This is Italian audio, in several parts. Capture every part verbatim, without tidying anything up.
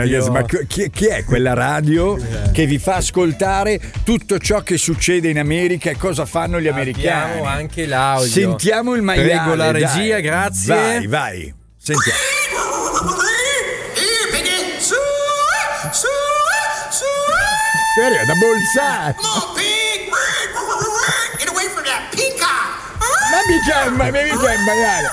Ma chi, chi è quella radio che vi fa ascoltare tutto ciò che succede in America e cosa fanno gli americani? Abbiamo anche l'audio. Sentiamo il maiale. Prego la regia, dai. grazie. Vai, vai. Sentiamo. Da bolzare. Ma mica, ma mica il maiale.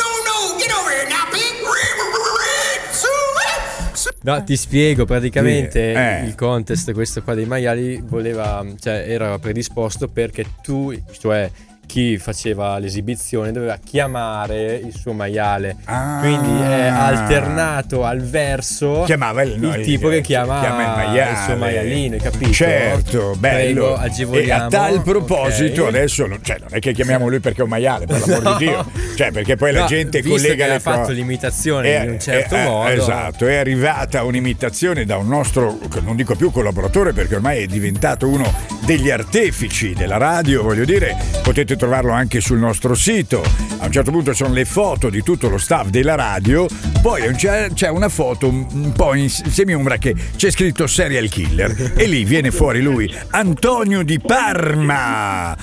No, ti spiego, praticamente eh. il contest, questo qua dei maiali, voleva, cioè era predisposto perché tu, cioè chi faceva l'esibizione, doveva chiamare il suo maiale. Ah. Quindi è alternato al verso chiamava il, no, il tipo il, che chiama, chiama il, maiale. il suo maialino, hai capito? Certo, bello. Prego, agevoliamo. E a tal proposito, okay. adesso non, cioè, non è che chiamiamo lui perché è un maiale, per l'amor no. di Dio. Cioè, perché poi la no, gente visto collega che le ha fatto cose. l'imitazione È, in un certo è, modo. Esatto, è arrivata un'imitazione da un nostro, non dico più collaboratore, perché ormai è diventato uno degli artefici della radio, voglio dire, potete trovarlo anche sul nostro sito. A un certo punto sono le foto di tutto lo staff della radio, poi c'è, c'è una foto un po' in semi-ombra che c'è scritto serial killer e lì viene fuori lui, Antonio di Parma.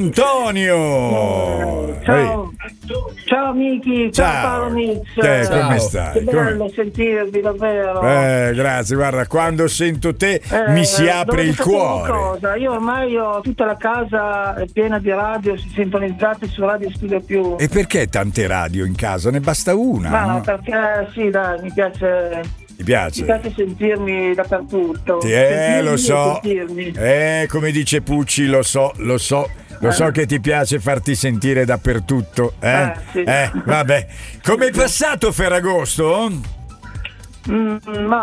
Antonio! Ciao, ciao amici, ciao, ciao Paolo Mix. Eh, ciao. Come stai? Che bello come... sentirvi davvero. Eh, grazie, guarda, quando sento te eh, mi si apre il cuore. Cosa? Io ormai ho tutta la casa piena di radio sintonizzate su Radio Studio Più. E perché tante radio in casa? Ne basta una? Ma no? perché sì, dai, mi piace. Mi piace. Mi piace sentirmi dappertutto. Sì, eh, sentirmi lo so. Sentirmi. Eh, come dice Pucci, lo so, lo so. Lo so che ti piace farti sentire dappertutto, eh? Eh, sì. eh vabbè. Come è passato Ferragosto? Mm,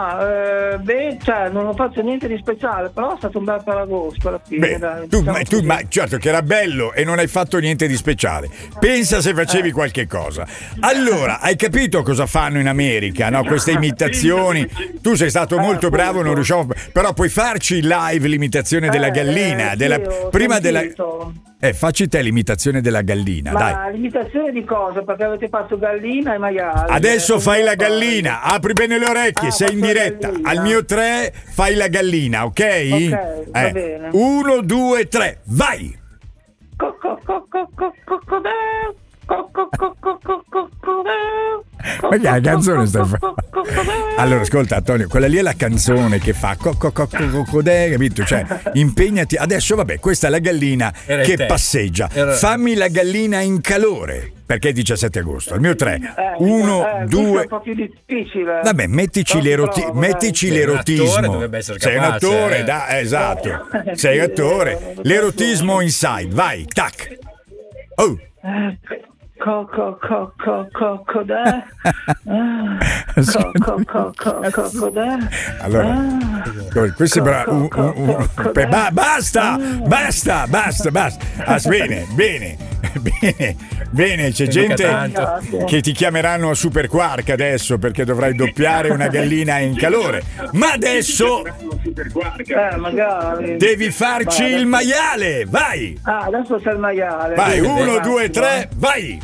ma eh, beh, cioè, non ho fatto niente di speciale, però è stato un bel Ferragosto alla fine. Beh, dai, tu, diciamo ma, tu, ma certo che era bello e non hai fatto niente di speciale. Pensa se facevi eh. qualche cosa. Allora, hai capito cosa fanno in America, no? Queste imitazioni. Tu sei stato eh, molto appunto. bravo, non riusciamo. Però puoi farci live l'imitazione della Eh, gallina. eh, della, sì, ho prima della. sentito. Eh, facci te l'imitazione della gallina, Ma dai. l'imitazione di cosa? Perché avete fatto gallina e maiale. Adesso eh, fai la fare. gallina, apri bene le orecchie, Ah, sei in faccio la diretta. gallina. Al mio tre fai la gallina, ok? Ok, va eh. bene. Uno, due, tre, vai! Co- co- co- co- co- cocodè, co- co- co- co- co- cocodè, co- Ma che la canzone stai co- facendo? co- cocodè. Allora, ascolta Antonio, quella lì è la canzone che fa cocco cocco cocodè, capito? Cioè, impegnati. Adesso vabbè, questa è la gallina Era che te. passeggia. Era- Fammi la gallina in calore. Perché è dicessette agosto? Al mio tre. Eh, Uno, eh, questo è due. un po' più difficile. Vabbè, mettici, Però ci l'eroti- provo, mettici dai. l'erotismo. Sei un attore, dovrebbe essere Sei un capace, attore, eh. da, esatto. Eh, Sei sì, attore. eh, L'erotismo inside, vai, tac. Oh. Eh, co- co- co- co- cocodè. Ah, co- co- co- co- cocodè. Allora, Ah. questo sembra Co- un, co- un- un- co- beh, ba- basta, Ah. basta, basta, basta. Ah, bene, bene, bene, bene. C'è gente tanto. che ti chiameranno a Super Quark adesso perché dovrai doppiare una gallina in calore. Ma adesso Eh, magari. devi farci Vai, il adesso- maiale, vai, Ah, adesso c'è il maiale. vai, Sì, uno, un due, attimo, tre, eh. vai.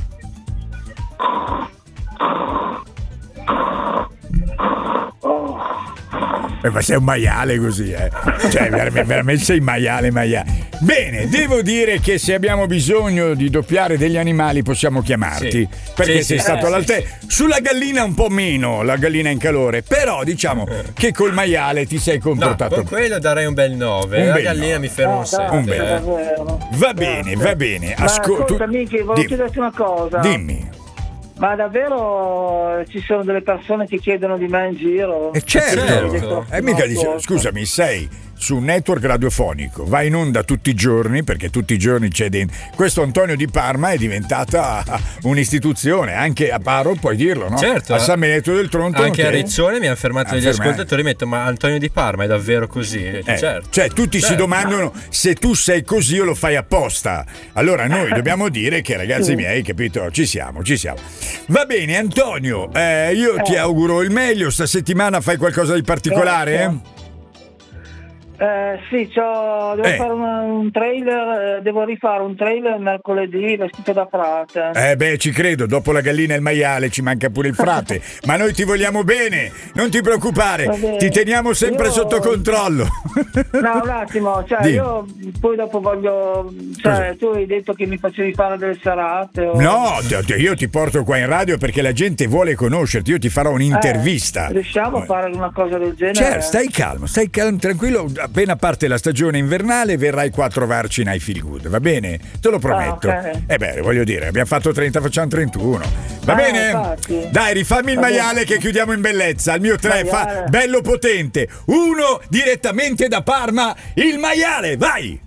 Eh, ma sei un maiale così, eh? Cioè, veramente, veramente sei maiale, maiale. Bene, devo dire che se abbiamo bisogno di doppiare degli animali possiamo chiamarti. Sì. Perché Sì, sei sì, stato sì, all'altezza. Sulla gallina un po' meno, la gallina in calore. Però diciamo che col maiale ti sei No, comportato. con quello darei un bel nove. Un La bel gallina nove. mi fermo Ah, un sette. Un bel- eh. davvero. Va bene, va bene. Ma Ascol- ascolta, tu- amici, volevo Dimmi. chiederti una cosa. Dimmi. Ma davvero ci sono delle persone che chiedono di me in giro? E certo, Certo. e mica No, dice, ascolta. scusami, sei su un network radiofonico, vai in onda tutti i giorni, perché tutti i giorni c'è dentro. Questo Antonio di Parma è diventata un'istituzione, anche a Paro puoi dirlo, no? Certo. A San Benedetto del Tronto. Anche a che- Riccione mi hanno fermato degli Affermare. ascoltatori e mi hanno detto: ma Antonio Di Parma è davvero così? Eh, Certo. Cioè tutti si Certo. domandano se tu sei così o lo fai apposta. Allora noi dobbiamo dire che ragazzi miei, capito? Ci siamo, ci siamo. Va bene Antonio, eh, io ti auguro il meglio. Sta settimana fai qualcosa di particolare? Grazie. Eh, sì, c'ho, devo Eh. fare un, un trailer, eh, devo rifare un trailer mercoledì vestito da frate. Eh beh, ci credo, dopo la gallina e il maiale ci manca pure il frate, ma noi ti vogliamo bene, non ti preoccupare, Vabbè, ti teniamo sempre io- sotto controllo. No, un attimo, cioè Dimmi. io poi dopo voglio, cioè Cosa? tu hai detto che mi facevi fare delle serate o... No, d- io ti porto qua in radio perché la gente vuole conoscerti, io ti farò un'intervista. Eh, riusciamo a fare una cosa del genere? Certo, stai calmo, stai calmo, tranquillo. Appena parte la stagione invernale verrai qua a trovarci in I Feel Good, va bene? Te lo prometto. Ah, ok. Eh beh, voglio dire, abbiamo fatto trenta, facciamo trentuno. Va Ah, bene? infatti. Dai, rifammi il Va bene. maiale che chiudiamo in bellezza. Il mio tre fa Maiale. bello potente. Uno direttamente da Parma, il maiale, vai!